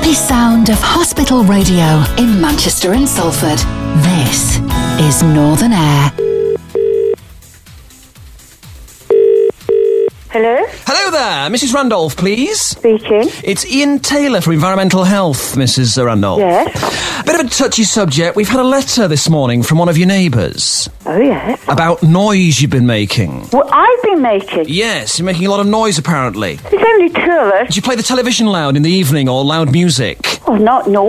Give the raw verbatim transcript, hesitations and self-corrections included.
happy sound of hospital radio in Manchester and Salford. This is Northern Air. Hello? Hello there, Missus Randolph, please. Speaking. It's Ian Taylor from Environmental Health, Missus Randolph. Yes. Bit of a touchy subject. We've had a letter this morning from one of your neighbours. Oh, yes. About noise you've been making. What I've been making? Yes, you're making a lot of noise, apparently. There's only two of us. Do you play the television loud in the evening or loud music? Oh, not no.